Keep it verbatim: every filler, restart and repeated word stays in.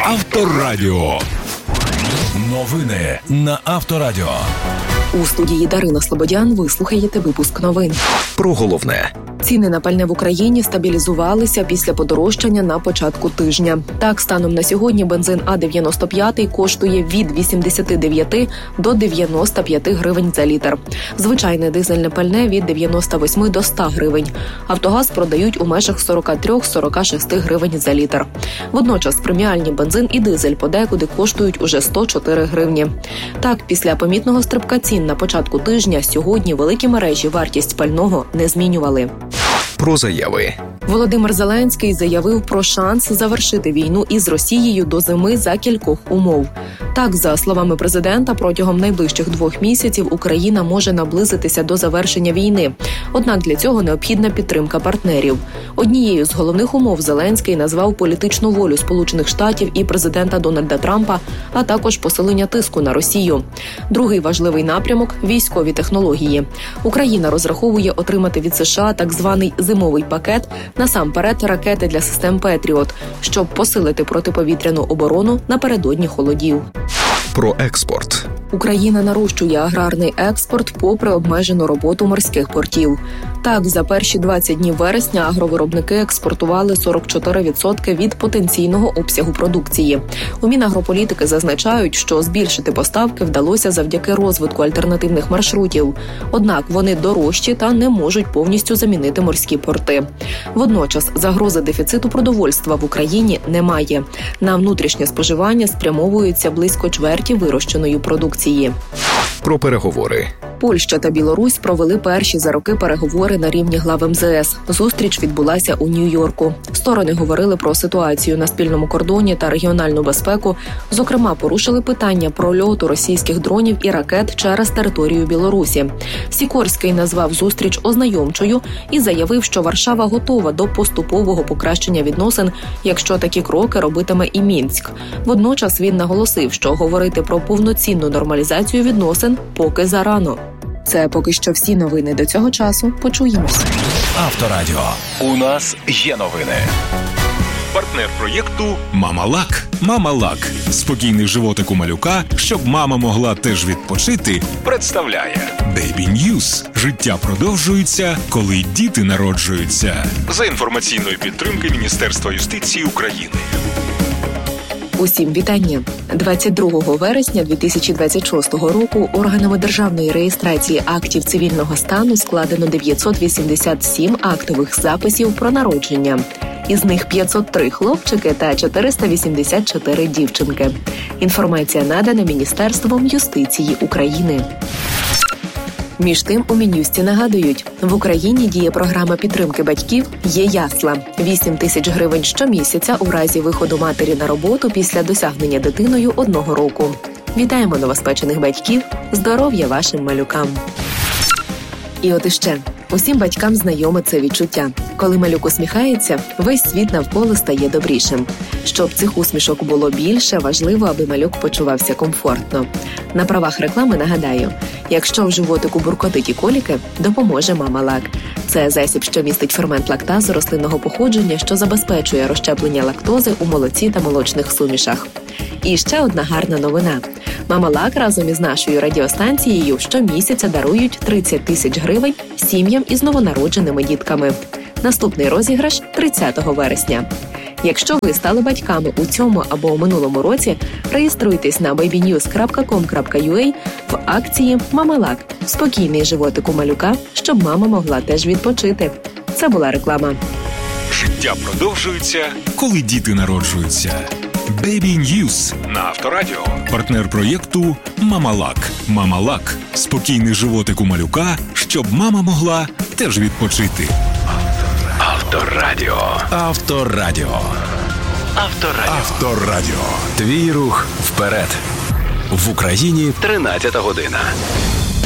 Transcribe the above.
Авторадіо. Новини на Авторадіо. У студії Дарина Слободян ви слухаєте випуск новин. Про головне. Ціни на пальне в Україні стабілізувалися після подорожчання на початку тижня. Так, станом на сьогодні бензин А дев'яносто п'ять коштує від вісімдесят дев'ять до дев'яносто п'ять гривень за літр. Звичайне дизельне пальне від дев'яносто вісім до ста гривень. Автогаз продають у межах сорок три - сорок шість гривень за літр. Водночас преміальні бензин і дизель подекуди коштують уже сто чотири гривні. Так, після помітного стрибка цін на початку тижня сьогодні великі мережі вартість пального не змінювали. Про заяви. Володимир Зеленський заявив про шанс завершити війну із Росією до зими за кількох умов. Так, за словами президента, протягом найближчих двох місяців Україна може наблизитися до завершення війни. Однак для цього необхідна підтримка партнерів. Однією з головних умов Зеленський назвав політичну волю Сполучених Штатів і президента Дональда Трампа, а також посилення тиску на Росію. Другий важливий напрямок – військові технології. Україна розраховує отримати від США так званий зимовий пакет, насамперед ракети для систем «Петріот», щоб посилити протиповітряну оборону напередодні холодів. Про експорт. Україна нарощує аграрний експорт попри обмежену роботу морських портів. Так, за перші двадцять днів вересня агровиробники експортували сорок чотири відсотки від потенційного обсягу продукції. У Мінагрополітики зазначають, що збільшити поставки вдалося завдяки розвитку альтернативних маршрутів. Однак вони дорожчі та не можуть повністю замінити морські порти. Водночас загрози дефіциту продовольства в Україні немає. На внутрішнє споживання спрямовується близько чверті вирощеної продукції. Про переговори. Польща та Білорусь провели перші за роки переговори на рівні глав ем зе ес. Зустріч відбулася у Нью-Йорку. Сторони говорили про ситуацію на спільному кордоні та регіональну безпеку. Зокрема, порушили питання про льоту російських дронів і ракет через територію Білорусі. Сікорський назвав зустріч ознайомчою і заявив, що Варшава готова до поступового покращення відносин, якщо такі кроки робитиме і Мінськ. Водночас він наголосив, що говорити про повноцінну нормалізацію відносин поки зарано. Це поки що всі новини до цього часу. Почуємось. Авторадіо. У нас є новини. Партнер проєкту «Мамалак». «Мамалак» – спокійний животик у малюка, щоб мама могла теж відпочити, представляє Baby News. Життя продовжується, коли діти народжуються. За інформаційної підтримки Міністерства юстиції України. Усім вітання. двадцять другого вересня дві тисячі двадцять шостого року органами державної реєстрації актів цивільного стану складено дев'ятсот вісімдесят сім актових записів про народження. Із них п'ятсот три хлопчики та чотириста вісімдесят чотири дівчинки. Інформація надана Міністерством юстиції України. Між тим, у Мін'юсті нагадують, в Україні діє програма підтримки батьків «Є ясла». вісім тисяч гривень щомісяця у разі виходу матері на роботу після досягнення дитиною одного року. Вітаємо новоспечених батьків, здоров'я вашим малюкам. І от іще. Усім батькам знайоме це відчуття. Коли малюк усміхається, весь світ навколо стає добрішим. Щоб цих усмішок було більше, важливо, аби малюк почувався комфортно. На правах реклами нагадаю, якщо в животику буркотить і коліки, допоможе «Мамалак». Це засіб, що містить фермент лактазу рослинного походження, що забезпечує розщеплення лактози у молоці та молочних сумішах. І ще одна гарна новина. «Мамалак» разом із нашою радіостанцією щомісяця дарують тридцять тисяч гривень сім'ям із новонародженими дітками. Наступний розіграш – тридцятого вересня. Якщо ви стали батьками у цьому або у минулому році, реєструйтесь на бейбі ньюз крапка ком крапка ю а в акції «Мамалак» – спокійний животик у малюка, щоб мама могла теж відпочити. Це була реклама. Життя продовжується, коли діти народжуються. Baby News на Авторадіо. Партнер проєкту «Мамалак». «Мамалак» – спокійний животик у малюка, щоб мама могла теж відпочити. Авторадіо. Авторадіо. Авторадіо. Авторадіо. Твій рух вперед. В Україні тринадцята година.